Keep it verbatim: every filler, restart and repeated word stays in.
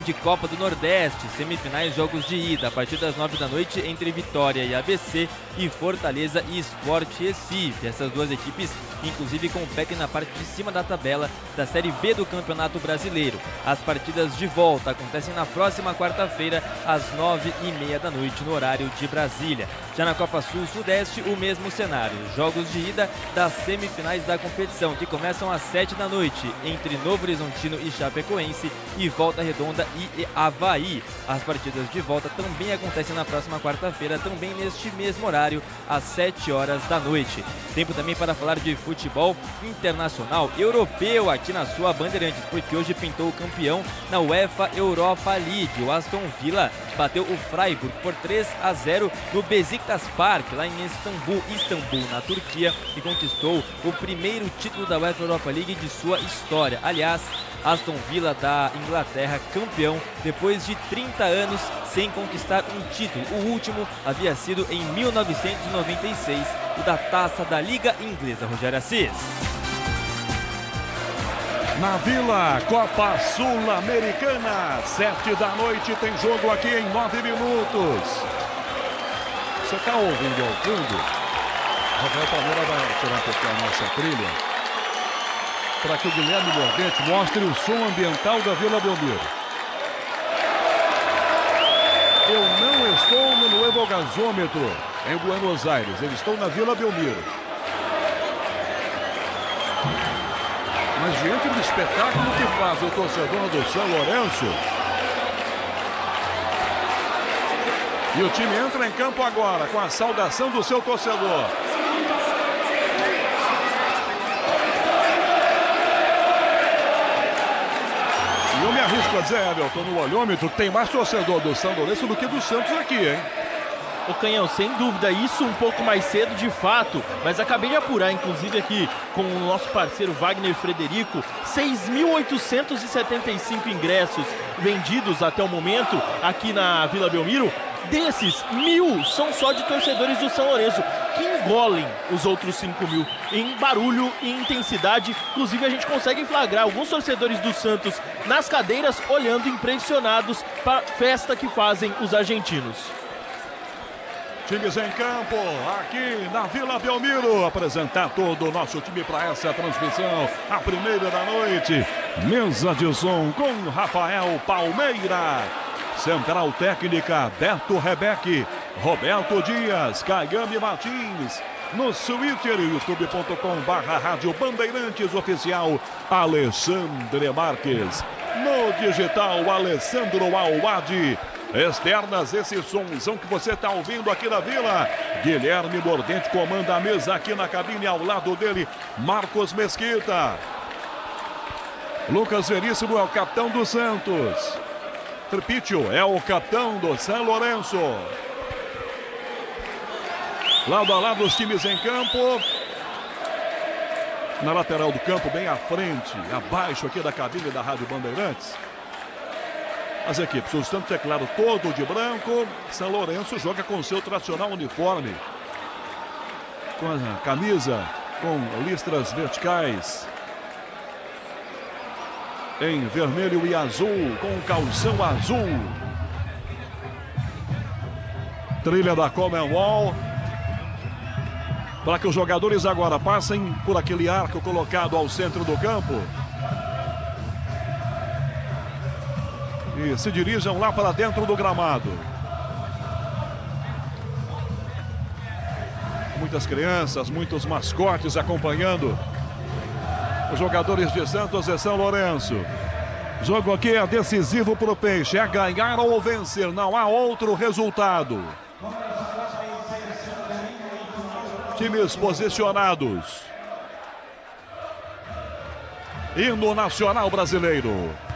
De Copa do Nordeste, semifinais, jogos de ida, a partir das nove da noite entre Vitória e A B C e Fortaleza e Sport Recife. Essas duas equipes, inclusive, competem na parte de cima da tabela da Série B do Campeonato Brasileiro. As partidas de volta acontecem na próxima quarta-feira, às nove e meia da noite, no horário de Brasília. Já na Copa Sul-Sudeste, o mesmo cenário. Jogos de ida das semifinais da competição, que começam às sete da noite, entre Novo Horizontino e Chapecoense e Volta Redonda e Avaí. As partidas de volta também acontecem na próxima quarta-feira, também neste mesmo horário, às sete horas da noite. Tempo também para falar de futebol internacional europeu aqui na sua Bandeirantes, porque hoje pintou o campeão na UEFA Europa League. O Aston Villa bateu o Freiburg por três a zero no Besiktas Park, lá em Istambul, Istambul, na Turquia, e conquistou o primeiro título da UEFA Europa League de sua história. Aliás, Aston Villa da Inglaterra, campeão depois de trinta anos sem conquistar um título. O último havia sido em mil novecentos e noventa e seis, o da Taça da Liga Inglesa. Rogério Assis. Na Vila, Copa Sul-Americana, sete da noite, tem jogo aqui em nove minutos. Você está ouvindo ao fundo? Rafael Palmeira vai tirar um pouquinho a nossa trilha, para que o Guilherme Mordente mostre o som ambiental da Vila Belmiro. Eu não estou no Nuevo Gasômetro, em Buenos Aires. Eu estou na Vila Belmiro. Mas diante do espetáculo que faz o torcedor do São Lourenço, e o time entra em campo agora com a saudação do seu torcedor. E eu me arrisco a dizer, Everton, no olhômetro, tem mais torcedor do São Lourenço do que do Santos aqui, hein? O Canhão, sem dúvida, isso um pouco mais cedo de fato, mas acabei de apurar, inclusive aqui com o nosso parceiro Wagner Frederico, seis mil oitocentos e setenta e cinco ingressos vendidos até o momento aqui na Vila Belmiro. Desses, mil são só de torcedores do São Lourenço, que engolem os outros cinco mil em barulho e intensidade. Inclusive, a gente consegue flagrar alguns torcedores do Santos nas cadeiras, olhando impressionados para a festa que fazem os argentinos. Times em campo, aqui na Vila Belmiro. Apresentar todo o nosso time para essa transmissão, a primeira da noite. Mesa de som com Rafael Palmeira. Central técnica, Beto Rebeck, Roberto Dias, Caiame Martins. No Twitter, youtube ponto com barra Rádio Bandeirantes Oficial, Alexandre Marques. No digital, Alessandro Alwadi. Externas, esse somzão que você está ouvindo aqui na Vila. Guilherme Mordente comanda a mesa aqui na cabine, ao lado dele, Marcos Mesquita. Lucas Veríssimo é o capitão do Santos. Tripítio é o capitão do São Lourenço. Lado a lado os times em campo. Na lateral do campo, bem à frente, abaixo aqui da cabine da Rádio Bandeirantes, as equipes, o Santos, é claro, todo de branco. São Lourenço joga com seu tradicional uniforme, com a camisa com listras verticais em vermelho e azul, com calção azul. Trilha da Commonwealth, para que os jogadores agora passem por aquele arco colocado ao centro do campo e se dirijam lá para dentro do gramado. Muitas crianças, muitos mascotes acompanhando os jogadores de Santos e São Lourenço. Jogo aqui é decisivo para o Peixe, é ganhar ou vencer, não há outro resultado. Times posicionados. Hino nacional brasileiro.